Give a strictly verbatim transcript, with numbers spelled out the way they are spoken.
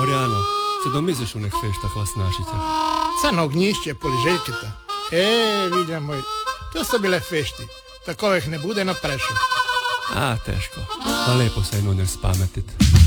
Oriano, se domisliš u nek feštah vas našite? Ca na ognjišće poliželjkita. E, vidja moj, to su bile fešti. Takovih ne bude na prešu. A, teško. Pa lepo se je nuder spametit.